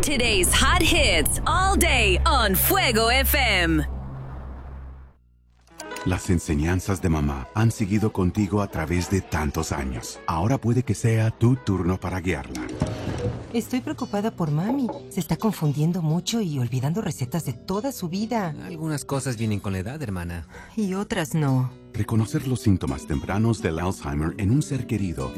Today's hot hits all day on Fuego FM. Las enseñanzas de mamá han seguido contigo a través de tantos años. Ahora puede que sea tu turno para guiarla. Estoy preocupada por mami. Se está confundiendo mucho y olvidando recetas de toda su vida. Algunas cosas vienen con la edad, hermana. Y otras no. Reconocer los síntomas tempranos del Alzheimer en un ser querido